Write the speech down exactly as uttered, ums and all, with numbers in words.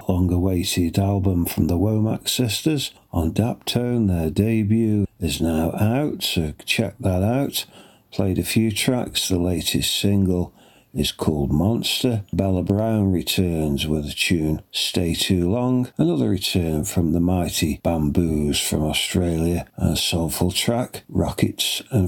long-awaited album from the Womack sisters on Daptone. Their debut is now out, so check that out. Played a few tracks. The latest single is called Monster. Bella Brown returns with a tune Stay Too Long. Another return from the mighty Bamboos from Australia. And a soulful track, Rockets and